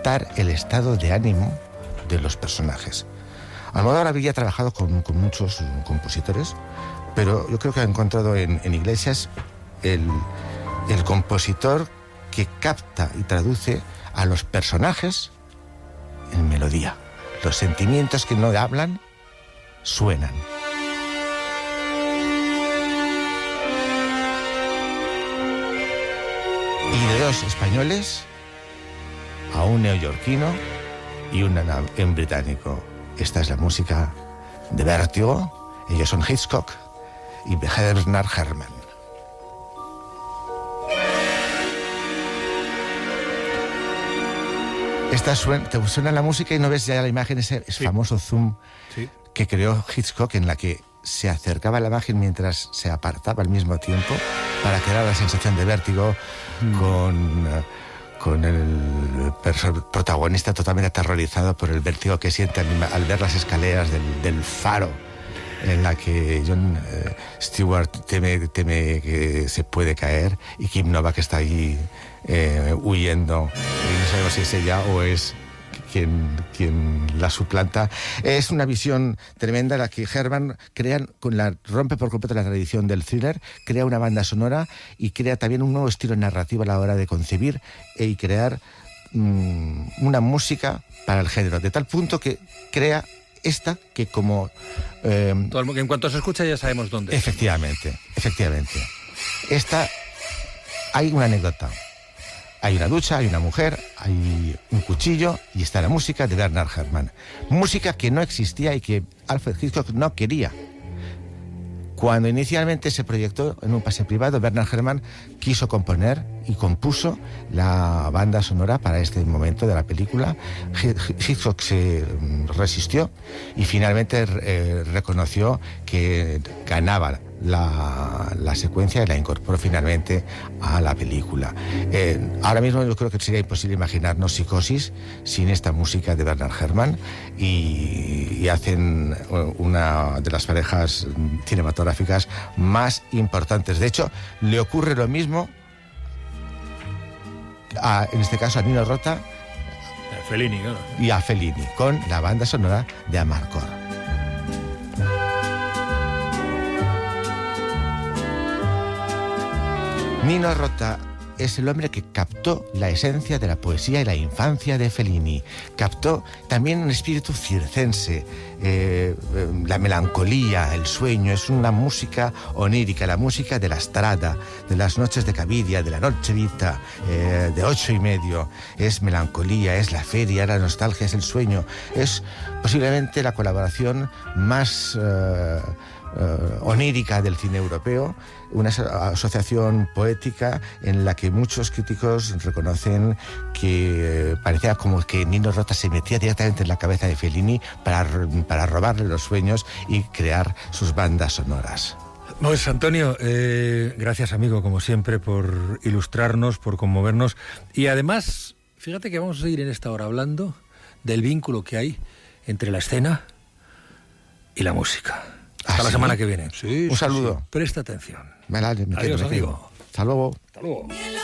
captar el estado de ánimo de los personajes. Almodóvar había trabajado con muchos compositores, pero yo creo que ha encontrado en Iglesias el compositor que capta y traduce a los personajes en melodía. Los sentimientos que no hablan, suenan. Y de dos españoles, a un neoyorquino y un británico. Esta es la música de Vértigo. Ellos son Hitchcock y Bernard Herrmann. Te suena la música y no ves ya la imagen, ese famoso zoom que creó Hitchcock, en la que se acercaba a la imagen mientras se apartaba al mismo tiempo para crear la sensación de vértigo con el protagonista totalmente aterrorizado por el vértigo que siente al ver las escaleras del faro, en la que John Stewart teme que se puede caer, y Kim Novak está allí huyendo, y no sabemos si es ella o es quien la suplanta. Es una visión tremenda la que Herrmann rompe por completo la tradición del thriller, crea una banda sonora y crea también un nuevo estilo narrativo a la hora de concebir y crear una música para el género, de tal punto que crea esta que como... en cuanto se escucha ya sabemos dónde. Efectivamente. Esta, hay una anécdota. Hay una ducha, hay una mujer, hay un cuchillo y está la música de Bernard Herrmann. Música que no existía y que Alfred Hitchcock no quería. Cuando inicialmente se proyectó en un pase privado, Bernard Herrmann quiso componer y compuso la banda sonora para este momento de la película. Hitchcock se resistió y finalmente reconoció que ganaba la secuencia y la incorporó finalmente a la película. Ahora mismo yo creo que sería imposible imaginarnos Psicosis sin esta música de Bernard Herrmann, y hacen una de las parejas cinematográficas más importantes. De hecho, le ocurre lo mismo en este caso a Nino Rota Fellini, claro, y a Fellini con la banda sonora de Amarcord. Nino Rota es el hombre que captó la esencia de la poesía y la infancia de Fellini. Captó también un espíritu circense, la melancolía, el sueño. Es una música onírica, la música de la Strada, de las noches de Caviria, de la Noche Vita, de 8:30. Es melancolía, es la feria, la nostalgia, es el sueño. Es posiblemente la colaboración más onírica del cine europeo, una asociación poética en la que muchos críticos reconocen que parecía como que Nino Rota se metía directamente en la cabeza de Fellini para robarle los sueños y crear sus bandas sonoras. Pues Antonio, gracias amigo, como siempre, por ilustrarnos, por conmovernos, y además, fíjate que vamos a seguir en esta hora hablando del vínculo que hay entre la escena y la música. Hasta la semana que viene. Un saludo. Sí. Presta atención. Adiós, amigo. Hasta luego. Hasta luego.